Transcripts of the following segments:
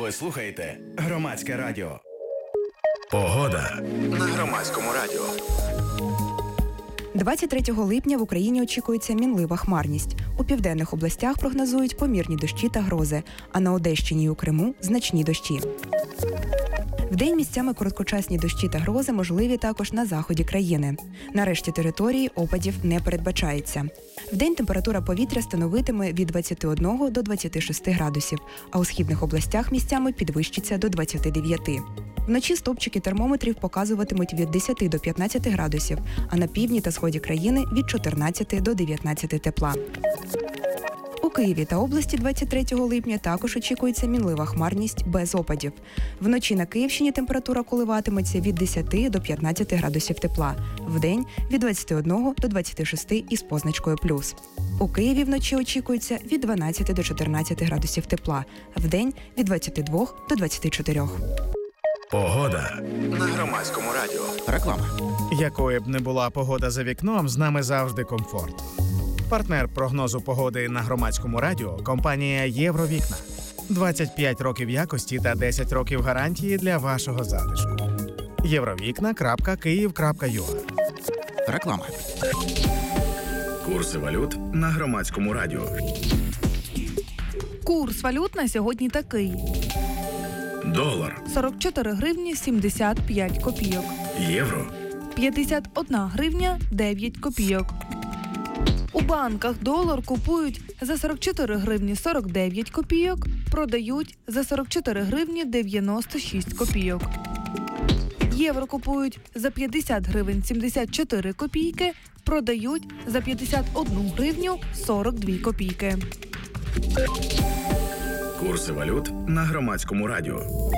Ви слухаєте Громадське радіо. Погода на Громадському радіо. 23 липня в Україні очікується мінлива хмарність. У південних областях прогнозують помірні дощі та грози, а на Одещині і у Криму – значні дощі. Вдень місцями короткочасні дощі та грози можливі також на заході країни. На решті території опадів не передбачається. Вдень температура повітря становитиме від 21 до 26 градусів, а у східних областях місцями підвищиться до 29. Вночі стовпчики термометрів показуватимуть від 10 до 15 градусів, а на півдні та сході країни – від 14 до 19 тепла. У Києві та області 23 липня також очікується мінлива хмарність без опадів. Вночі на Київщині температура коливатиметься від 10 до 15 градусів тепла, вдень – від 21 до 26 із позначкою плюс. У Києві вночі очікується від 12 до 14 градусів тепла, вдень – від 22 до 24. Погода на Громадському радіо. Реклама. Якою б не була погода за вікном, з нами завжди комфорт. Партнер прогнозу погоди на Громадському радіо – компанія «Євровікна». 25 років якості та 10 років гарантії для вашого затишку. Євровікна.Київ.ua. Реклама. Курси валют на Громадському радіо. Курс валют на сьогодні такий. Долар. 44 гривні 75 копійок. Євро. 51 гривня 9 копійок. У банках долар купують за 44 гривні 49 копійок, продають за 44 гривні 96 копійок. Євро купують за 50 гривень 74 копійки, продають за 51 гривню 42 копійки. Курси валют на Громадському радіо.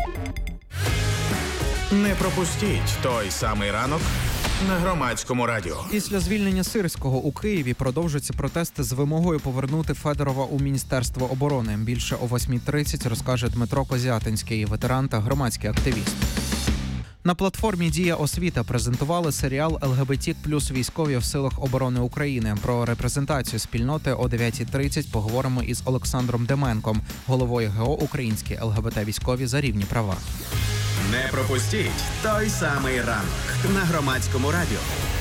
Не пропустіть той самий ранок на Громадському радіо. Після звільнення Сирського у Києві продовжуються протести з вимогою повернути Федорова у Міністерство оборони. Більше о 8:30 розкаже Дмитро Козятинський, ветеран та громадський активіст. На платформі «Дія освіта» презентували серіал «ЛГБТ плюс військові в силах оборони України». Про репрезентацію спільноти о 9:30 поговоримо із Олександром Деменком, головою ГО «Українські ЛГБТ-військові за рівні права». Не пропустіть той самий ранок на Громадському радіо.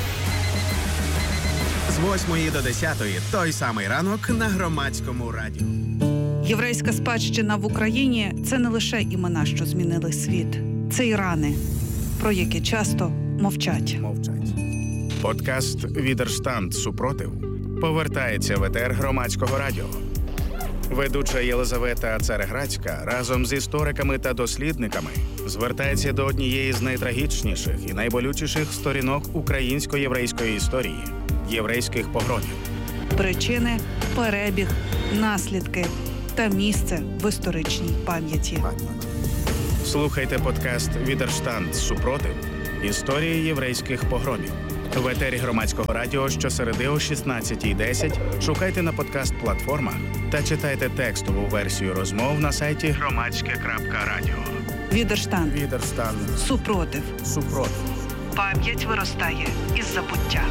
З 8 до 10 той самий ранок на Громадському радіо. Єврейська спадщина в Україні – це не лише імена, що змінили світ. Це і рани, про які часто мовчать. Подкаст «Відерштанд. Супротив» повертається в етер Громадського радіо. Ведуча Єлизавета Цареградська разом з істориками та дослідниками звертається до однієї з найтрагічніших і найболючіших сторінок українсько-єврейської історії – єврейських погромів. Причини, перебіг, наслідки та місце в історичній пам'яті. Слухайте подкаст «Відерштанд. Супротив. Історії єврейських погромів». В етері Громадського радіо щосереди о 16:10 шукайте на подкаст-платформах та читайте текстову версію розмов на сайті громадське.радіо. Відерштанд. Супротив. Пам'ять виростає із забуття.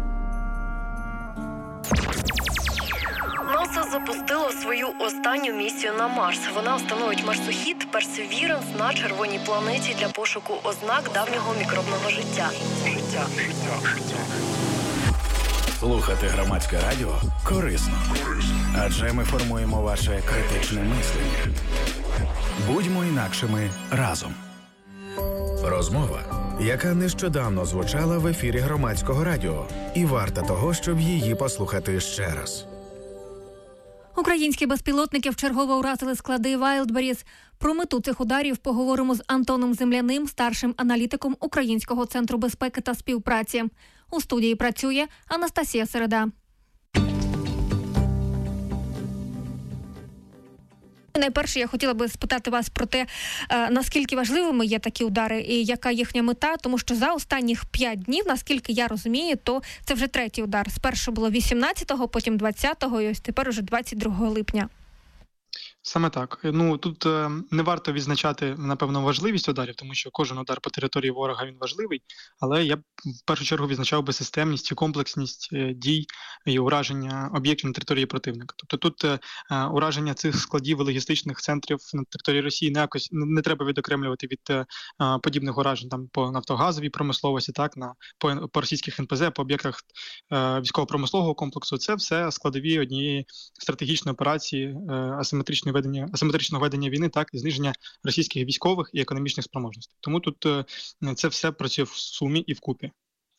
НАСА запустило свою останню місію на Марс. Вона встановить марсохід Perseverance на червоній планеті для пошуку ознак давнього мікробного життя. Слухати Громадське радіо корисно. Адже ми формуємо ваше критичне мислення. Будьмо інакшими разом. Розмова, яка нещодавно звучала в ефірі Громадського радіо. І варта того, щоб її послухати ще раз. Українські безпілотники вчергово уразили склади Wildberries. Про мету цих ударів поговоримо з Антоном Земляним, старшим аналітиком Українського центру безпеки та співпраці. У студії працює Анастасія Середа. Найперше, я хотіла би спитати вас про те, наскільки важливими є такі удари і яка їхня мета, тому що за останніх 5 днів, наскільки я розумію, то це вже третій удар. Спершу було 18-го, потім 20-го і ось тепер уже 22 липня. Саме так. Тут не варто відзначати, напевно, важливість ударів, тому що кожен удар по території ворога він важливий, але я б в першу чергу відзначав би системність і комплексність дій і ураження об'єктів на території противника. Тобто тут ураження цих складів і логістичних центрів на території Росії не треба відокремлювати від подібних уражень там по нафтогазовій промисловості, так, по російських НПЗ, по об'єктах військово-промислового комплексу. Це все складові однієї стратегічної операції асиметричного ведення війни, так, і зниження російських військових і економічних спроможностей. Тому тут це все працює в сумі і вкупі.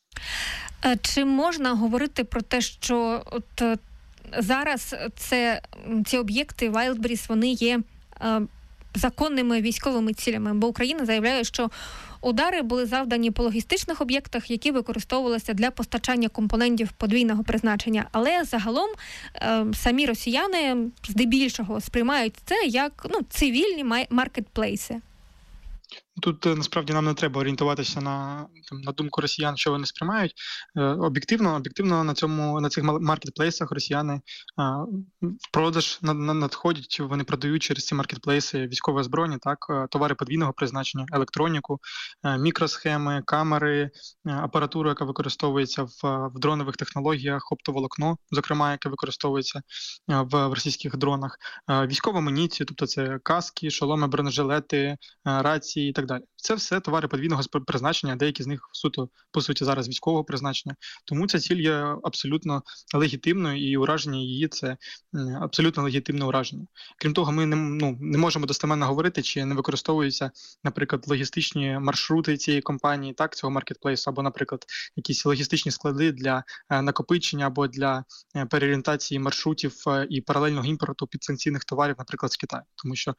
Чи можна говорити про те, що зараз ці об'єкти Wildberries, вони є законними військовими цілями? Бо Україна заявляє, що удари були завдані по логістичних об'єктах, які використовувалися для постачання компонентів подвійного призначення. Але загалом самі росіяни здебільшого сприймають це як цивільні маркетплейси. Тут насправді нам не треба орієнтуватися на думку росіян, що вони сприймають. Об'єктивно на цих маркетплейсах росіяни в продаж надходять, вони продають через ці маркетплейси військове озброєння, так, товари подвійного призначення, електроніку, мікросхеми, камери, апаратуру, яка використовується в дронових технологіях, оптоволокно, зокрема, яке використовується в російських дронах, військову амуніцію, тобто це каски, шоломи, бронежилети, рації і так далі. Це все товари подвійного призначення, деякі з них по суті зараз військового призначення. Тому ця ціль є абсолютно легітимною, і ураження її – це абсолютно легітимне ураження. Крім того, ми не можемо достеменно говорити, чи не використовуються, наприклад, логістичні маршрути цієї компанії, так, цього маркетплейсу, або, наприклад, якісь логістичні склади для накопичення або для переорієнтації маршрутів і паралельного імпорту підсанкційних товарів, наприклад, з Китаю. Тому що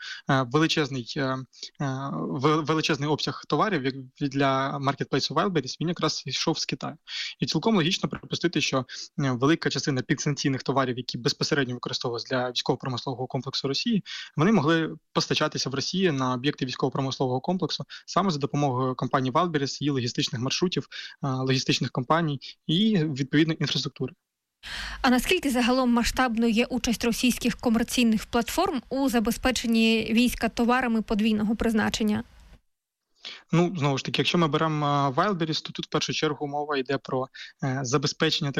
величезний обсяг товарів для маркетплейсу Wildberries, він якраз йшов з Китаю. І цілком логічно припустити, що велика частина підсанкційних товарів, які безпосередньо використовувалися для військово-промислового комплексу Росії, вони могли постачатися в Росії на об'єкти військово-промислового комплексу саме за допомогою компанії Wildberries, її логістичних маршрутів, логістичних компаній і відповідної інфраструктури. А наскільки загалом масштабною є участь російських комерційних платформ у забезпеченні війська товарами подвійного призначення? Знову ж таки, якщо ми беремо Wildberries, то тут в першу чергу мова йде про забезпечення